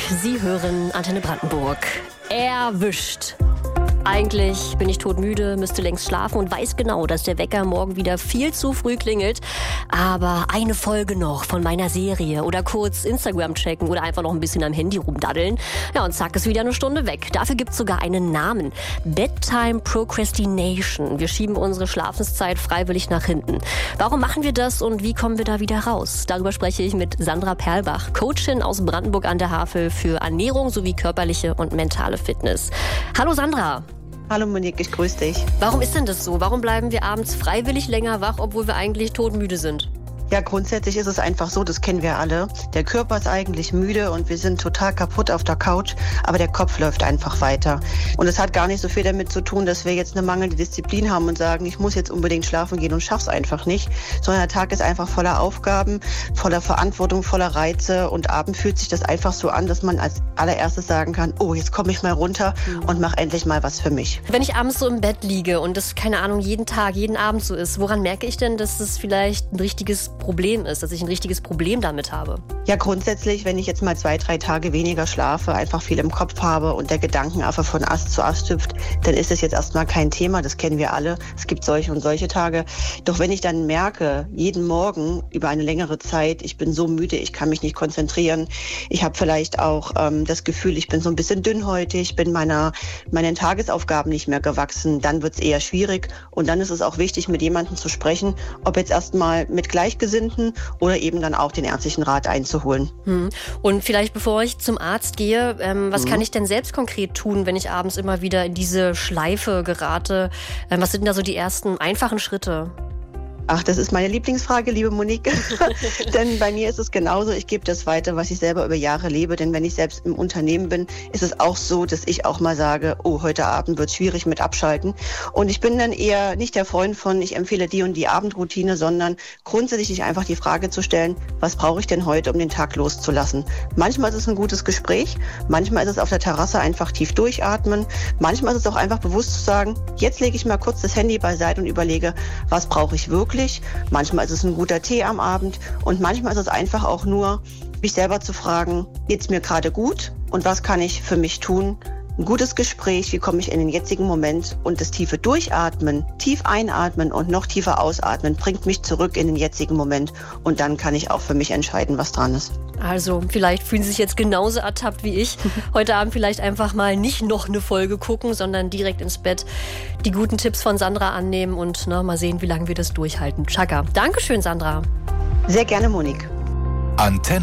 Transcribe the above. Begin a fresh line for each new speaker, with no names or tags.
Sie hören Antenne Brandenburg. Erwischt. Eigentlich bin ich todmüde, müsste längst schlafen und weiß genau, dass der Wecker morgen wieder viel zu früh klingelt. Aber eine Folge noch von meiner Serie oder kurz Instagram checken oder einfach noch ein bisschen am Handy rumdaddeln. Ja, und zack, ist wieder eine Stunde weg. Dafür gibt's sogar einen Namen. Bedtime Procrastination. Wir schieben unsere Schlafenszeit freiwillig nach hinten. Warum machen wir das und wie kommen wir da wieder raus? Darüber spreche ich mit Sandra Perlbach, Coachin aus Brandenburg an der Havel für Ernährung sowie körperliche und mentale Fitness. Hallo Sandra.
Hallo Monique, ich grüße dich.
Warum ist denn das so? Warum bleiben wir abends freiwillig länger wach, obwohl wir eigentlich todmüde sind?
Ja, grundsätzlich ist es einfach so, das kennen wir alle. Der Körper ist eigentlich müde und wir sind total kaputt auf der Couch, aber der Kopf läuft einfach weiter. Und es hat gar nicht so viel damit zu tun, dass wir jetzt eine mangelnde Disziplin haben und sagen, ich muss jetzt unbedingt schlafen gehen und schaff's einfach nicht, sondern der Tag ist einfach voller Aufgaben, voller Verantwortung, voller Reize und abends fühlt sich das einfach so an, dass man als allererstes sagen kann, oh, jetzt komme ich mal runter und mache endlich mal was für mich.
Wenn ich abends so im Bett liege und das, keine Ahnung, jeden Tag, jeden Abend so ist, woran merke ich denn, dass das vielleicht ein richtiges Problem ist, dass ich ein richtiges Problem damit habe?
Ja, grundsätzlich, wenn ich jetzt mal 2-3 Tage weniger schlafe, einfach viel im Kopf habe und der Gedankenaffe von Ast zu Ast hüpft, dann ist es jetzt erstmal kein Thema, das kennen wir alle. Es gibt solche und solche Tage. Doch wenn ich dann merke, jeden Morgen über eine längere Zeit, ich bin so müde, ich kann mich nicht konzentrieren, ich habe vielleicht auch das Gefühl, ich bin so ein bisschen dünnhäutig, bin meinen Tagesaufgaben nicht mehr gewachsen, dann wird es eher schwierig und dann ist es auch wichtig, mit jemandem zu sprechen, ob jetzt erstmal mit Gleichgesinnten oder eben dann auch den ärztlichen Rat einzuholen.
Und vielleicht bevor ich zum Arzt gehe, was kann ich denn selbst konkret tun, wenn ich abends immer wieder in diese Schleife gerate? Was sind da so die ersten einfachen Schritte?
Ach, das ist meine Lieblingsfrage, liebe Monique. Denn bei mir ist es genauso. Ich gebe das weiter, was ich selber über Jahre lebe. Denn wenn ich selbst im Unternehmen bin, ist es auch so, dass ich auch mal sage, oh, heute Abend wird schwierig mit Abschalten. Und ich bin dann eher nicht der Freund von, ich empfehle die und die Abendroutine, sondern grundsätzlich sich einfach die Frage zu stellen, was brauche ich denn heute, um den Tag loszulassen? Manchmal ist es ein gutes Gespräch. Manchmal ist es auf der Terrasse einfach tief durchatmen. Manchmal ist es auch einfach bewusst zu sagen, jetzt lege ich mal kurz das Handy beiseite und überlege, was brauche ich wirklich? Manchmal ist es ein guter Tee am Abend und manchmal ist es einfach auch nur, mich selber zu fragen, geht's mir gerade gut und was kann ich für mich tun? Ein gutes Gespräch, wie komme ich in den jetzigen Moment und das tiefe Durchatmen, tief einatmen und noch tiefer ausatmen, bringt mich zurück in den jetzigen Moment und dann kann ich auch für mich entscheiden, was dran ist.
Also vielleicht fühlen Sie sich jetzt genauso ertappt wie ich. Heute Abend vielleicht einfach mal nicht noch eine Folge gucken, sondern direkt ins Bett die guten Tipps von Sandra annehmen und mal sehen, wie lange wir das durchhalten. Chaka. Dankeschön, Sandra.
Sehr gerne, Monique.
Antenne.